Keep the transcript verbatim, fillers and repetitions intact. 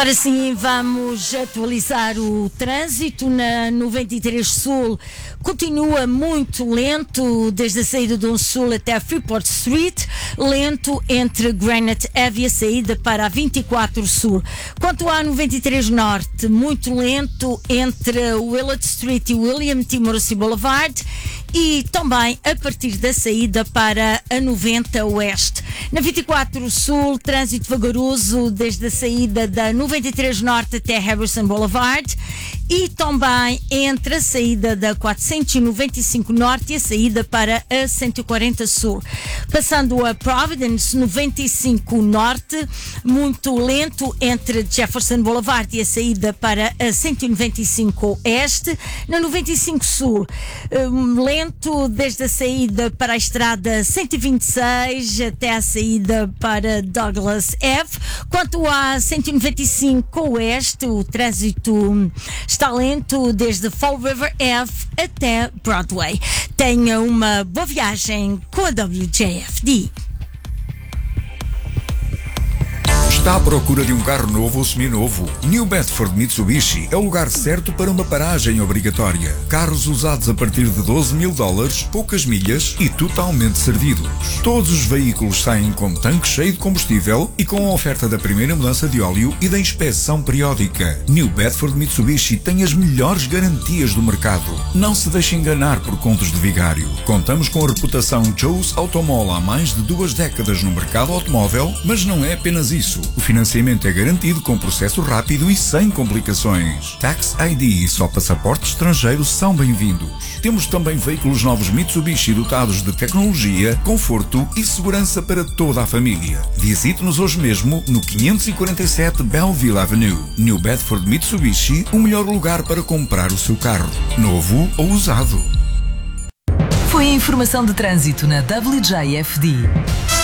Agora sim, vamos atualizar o trânsito na noventa e três Sul. Continua muito lento desde a saída do Sul até a Freeport Street, lento entre Granite Ave e a saída para a vinte e quatro Sul. Quanto à noventa e três Norte, muito lento entre Willard Street e William T. Morrissey Boulevard e também a partir da saída para a noventa Oeste. Na vinte e quatro Sul, trânsito vagaroso desde a saída da noventa e três Norte até Harrison Boulevard e também entre a saída da quatrocentos e noventa e cinco Norte e a saída para a cento e quarenta Sul. Passando a Providence, noventa e cinco Norte, muito lento entre Jefferson Boulevard e a saída para a cento e noventa e cinco Oeste. Na noventa e cinco Sul, um, lento desde a saída para a estrada cento e vinte e seis até a saída para Douglas Ave. Quanto à cento e noventa e cinco Oeste, o trânsito está lento desde Fall River Ave até Broadway. Tenha uma boa viagem com a W J F D. Está à procura de um carro novo ou seminovo? New Bedford Mitsubishi é o lugar certo para uma paragem obrigatória. Carros usados a partir de doze mil dólares, poucas milhas e totalmente servidos. Todos os veículos saem com tanque cheio de combustível e com a oferta da primeira mudança de óleo e da inspeção periódica. New Bedford Mitsubishi tem as melhores garantias do mercado. Não se deixe enganar por contos de vigário. Contamos com a reputação Joe's Automall há mais de duas décadas no mercado automóvel, mas não é apenas isso. O financiamento é garantido com processo rápido e sem complicações. Tax I D e só passaporte estrangeiro são bem-vindos. Temos também veículos novos Mitsubishi dotados de tecnologia, conforto e segurança para toda a família. Visite-nos hoje mesmo no quinhentos e quarenta e sete Belleville Avenue. New Bedford Mitsubishi, o melhor lugar para comprar o seu carro, novo ou usado. Foi a informação de trânsito na W J F D.